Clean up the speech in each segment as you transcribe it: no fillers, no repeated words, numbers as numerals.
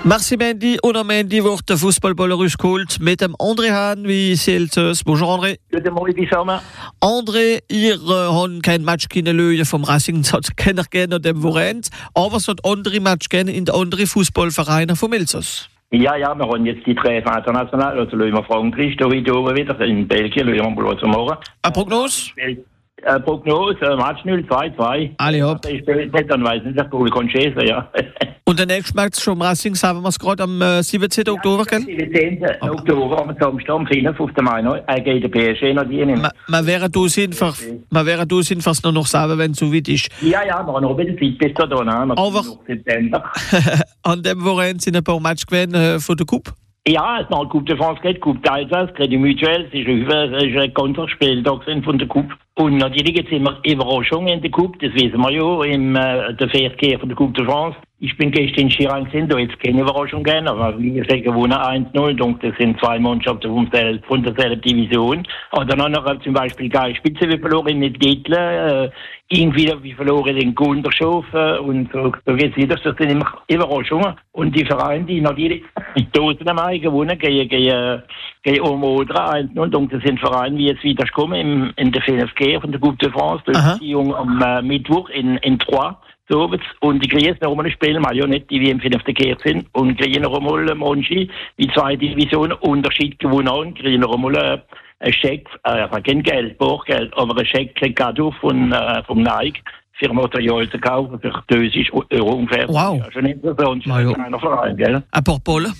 Merci Mendy. Und am Ende wird der Fußballballer geholt mit dem André Hahn, wie Celtics. Bonjour André. Guten Morgen zusammen. André, ihr habt kein Match können vom Racing, das kennt ihr gerne dem Wochenende, aber es hat andere Match gerne in den anderen Fußballvereinen vom Elsass. Ja, wir haben jetzt die Treffen international, also schauen wir Frankreich, da wieder in Belgien, schauen wir mal was morgen. Eine Prognose? Prognose, Match 0-2-2. Alle hopp. Ich dann weiß nicht, ob ich schießen, ja. Und der nächste Match vom Racing, sagen wir es gerade, am 17. Oktober, gell? 17. Oktober, am Samstag, am 5. Mai, gegen den PSG noch die. Man wäre da sinnvoll noch sagen, wenn es so weit ist. Ja, wir haben noch ein bisschen Zeit bis da, ne? Aber September. an dem Wochenende sind ein paar Matches gewesen von der Coupe. Ja, es ist noch Coupe de France geht, Coupe d'Alsace, Crédit Mutuel, es ist ein ganzer Spieltag von der Coupe. Und natürlich gibt es immer Überraschungen in der Coupe, das wissen wir ja, der Verkehr von der Coupe de France. Ich bin gestern in Chirac gesehen, da jetzt keine Überraschung gegeben, aber wir sagen, gewonnen 1-0, und das sind zwei Mannschaften von derselben Division. Aber dann noch zum Beispiel Geil Spitze, wie verloren mit Gittler, irgendwie wie verloren den Gunderschof, und so geht's wieder, das sind immer Überraschungen. Und die Vereine, die natürlich Dosen am Mai gewonnen, gegen Omodra 1-0, und das sind Vereine, wie jetzt wieder kommen in der FNFG von der Coupe de France, die Beziehung am Mittwoch in Troyes. So, und die kriegen noch einmal ein Spiel, weil ja nicht die wie im gekehrt sind, und kriegen noch einmal Monchi, die zwei Divisionen Unterschied gewonnen haben, kriegen noch einmal ein Scheck, kein Geld, Bauchgeld, aber ein Scheck vom Nike für Material zu kaufen, für 1000 Euro ungefähr. Wow. Ja, schon interessant, einer Verein, gell? Ein paar Bollen.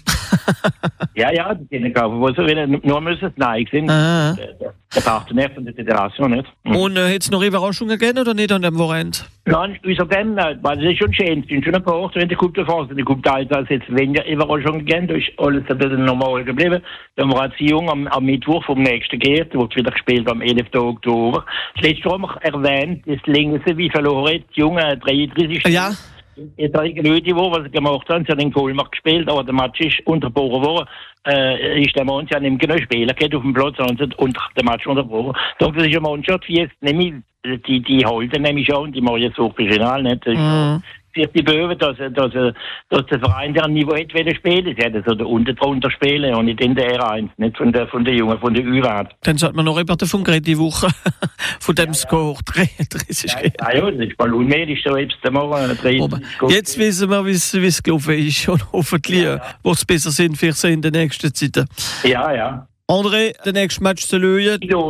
Ja, die können kaufen, wo sie wollen, nur müssen es Nike sind. Der Partner von der Föderation, nicht? Und hat es noch Überraschungen gegeben oder nicht an dem Wochenende? Nein, wieso denn? Weil es ist schon schön, es sind schon ein paar, wenn die Coupe de France, die Coupe d'Alsace jetzt weniger Überraschungen gegeben, da ist alles ein bisschen normal geblieben. Dann haben wir eine Ziehung am Mittwoch vom nächsten geht, wird wieder gespielt am 11. Oktober. Das letzte haben wir erwähnt, das längste, wie verloren, die Jungen 33. Ja. Jetzt habe ich Leute, was sie gemacht haben, sie haben in Kolmar gespielt, aber der Match ist unterbrochen worden. Ist der Mann, sie haben nicht Spieler gehabt auf dem Platz, und der Match unterbrochen. Doch, das ist eine Mannschaft, wie jetzt nämlich, die halten nämlich schon, die machen jetzt auch regional, nicht? Für die Böwe, dass der Verein der Niveau hat wollen spielen. Sie hätten so drunter spielen und nicht in der R1, nicht von der Jungen, von der Ü-Wert. Dann sollte man noch über davon reden, die Woche. Von dem Score 33. Ja, das ist ballonmäßig, so jetzt morgen 30. Jetzt wissen wir, wie es gelaufen ist, und hoffentlich wird es besser sein für sie in der nächsten Zeit. Ja. André, der nächste Match zu lösen.